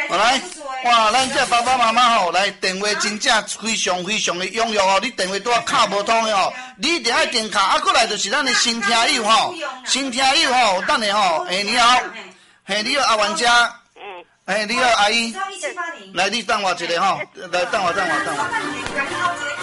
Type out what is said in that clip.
来，哇，咱这爸爸妈妈吼，来电话真正非常非常的踊跃哦！你电话拄啊卡无通的哦，你一定要电卡，过来就是咱的新听友吼，新听友吼，等下吼，你好，你好阿玩家，你好阿姨，来你等我一下吼，来等我。